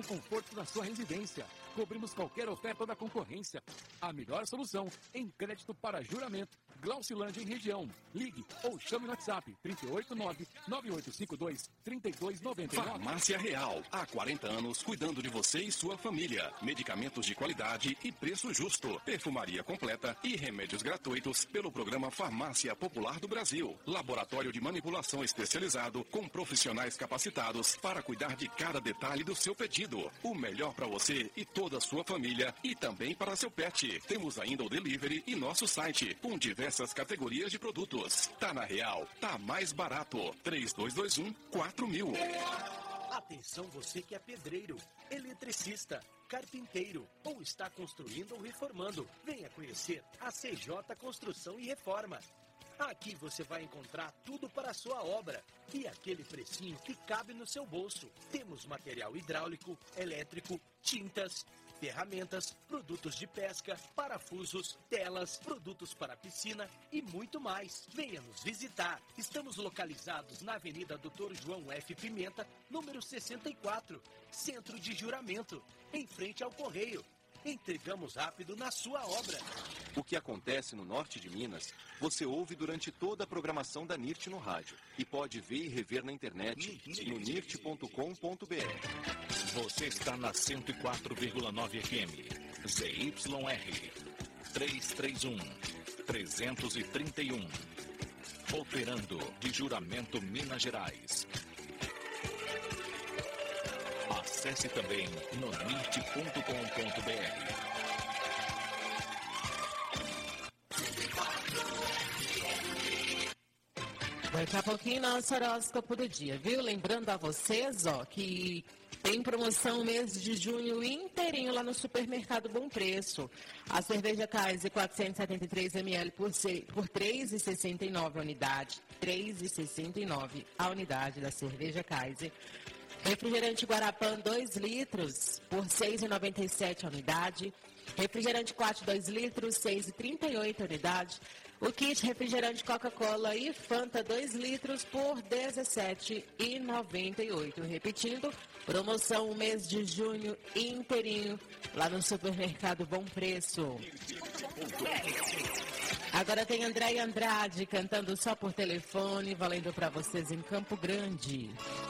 conforto da sua residência. Cobrimos qualquer oferta da concorrência. A melhor solução em crédito para juramento. Glaucilândia em região. Ligue ou chame no WhatsApp 389-9852-3299. Farmácia Real. Há 40 anos cuidando de você e sua família. Medicamentos de qualidade e preço justo. Perfumaria completa e remédios gratuitos pelo programa Farmácia Popular do Brasil. Laboratório de manipulação especializado com profissionais capacitados para cuidar de cada detalhe do seu pedido. O melhor para você e toda a sua família e também para seu pet. Temos ainda o delivery e nosso site com diversas categorias de produtos. Tá na Real, tá mais barato. 3221-4000. Atenção você que é pedreiro, eletricista, carpinteiro ou está construindo ou reformando. Venha conhecer a CJ Construção e Reforma. Aqui você vai encontrar tudo para a sua obra e aquele precinho que cabe no seu bolso. Temos material hidráulico, elétrico, tintas, ferramentas, produtos de pesca, parafusos, telas, produtos para piscina e muito mais. Venha nos visitar. Estamos localizados na Avenida Dr. João F. Pimenta, número 64, Centro de Juramento, em frente ao Correio. Entregamos rápido na sua obra. O que acontece no norte de Minas, você ouve durante toda a programação da NIRT no rádio e pode ver e rever na internet no nirt.com.br. Você está na 104,9 FM, ZYR 331-331, operando de Juramento Minas Gerais. Acesse também no nirt.com.br. Daqui a pouquinho nosso horóscopo do dia, viu? Lembrando a vocês, que tem promoção mês de junho inteirinho lá no Supermercado Bom Preço. A cerveja Kaiser 473 ml por R$ 3,69 a unidade. R$ 3,69 a unidade da cerveja Kaiser. Refrigerante Guarapã 2 litros por R$ 6,97 a unidade. Refrigerante Quat 2 litros, R$ 6,38 a unidade. O kit refrigerante Coca-Cola e Fanta 2 litros por R$ 17,98. Repetindo, promoção mês de junho inteirinho lá no Supermercado Bom Preço. Agora tem Andréia Andrade cantando só por telefone, valendo para vocês em Campo Grande.